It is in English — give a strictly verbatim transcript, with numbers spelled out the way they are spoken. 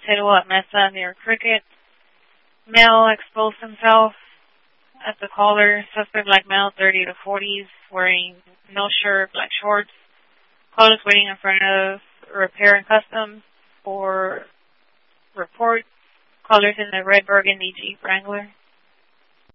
Tittle at Mesa near Cricket. Male exposed himself at the caller. Suspect black male, thirty to forties, wearing no shirt, black shorts. Callers waiting in front of Repair and Customs for report. Callers in the red burgundy Jeep Wrangler.